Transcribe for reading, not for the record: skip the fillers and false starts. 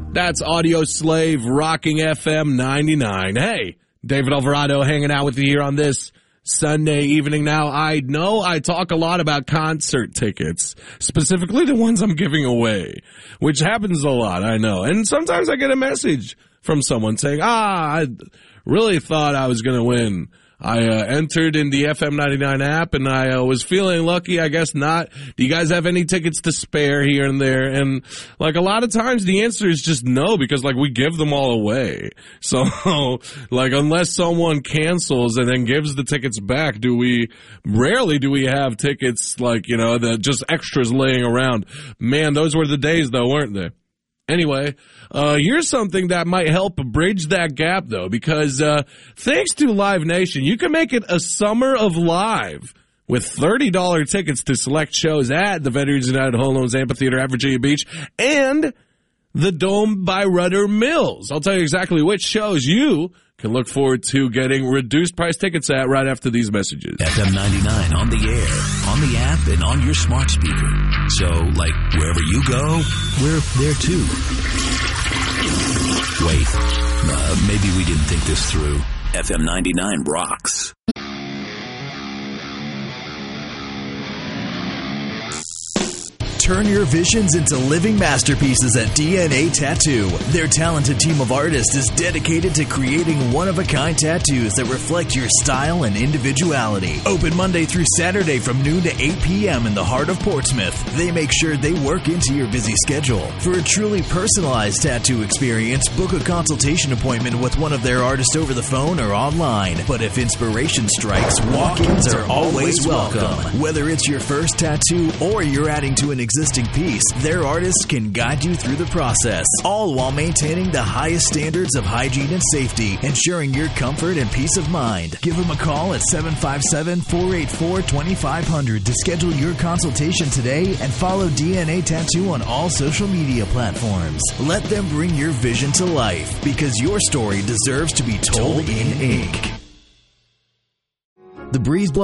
That's Audio Slave rocking FM 99. Hey, David Alvarado hanging out with you here on this Sunday evening. Now, I know I talk a lot about concert tickets, specifically the ones I'm giving away, which happens a lot, I know. And sometimes I get a message from someone saying, I really thought I was going to win. I entered in the FM 99 app, and I was feeling lucky. I guess not. Do you guys have any tickets to spare here and there? And, like, a lot of times the answer is just no, because, like, we give them all away. So, like, unless someone cancels and then gives the tickets back, rarely do we have tickets, like, you know, that just extras laying around. Man, those were the days, though, weren't they? Anyway, here's something that might help bridge that gap, though, because thanks to Live Nation, you can make it a summer of live with $30 tickets to select shows at the Veterans United Home Loans Amphitheater at Virginia Beach and the Dome by Rudder Mills. I'll tell you exactly which shows you can look forward to getting reduced price tickets at right after these messages. FM 99 on the air, on the app, and on your smart speaker. So, like, wherever you go, we're there too. Wait, maybe we didn't think this through. FM 99 rocks. Turn your visions into living masterpieces at DNA Tattoo. Their talented team of artists is dedicated to creating one-of-a-kind tattoos that reflect your style and individuality. Open Monday through Saturday from noon to 8 p.m. in the heart of Portsmouth. They make sure they work into your busy schedule. For a truly personalized tattoo experience, book a consultation appointment with one of their artists over the phone or online. But if inspiration strikes, walk-ins are always welcome. Whether it's your first tattoo or you're adding to an existing piece, their artists can guide you through the process, all while maintaining the highest standards of hygiene and safety, ensuring your comfort and peace of mind. Give them a call at 757-484-2500 to schedule your consultation today and follow DNA Tattoo on all social media platforms. Let them bring your vision to life, because your story deserves to be told in ink. The Breeze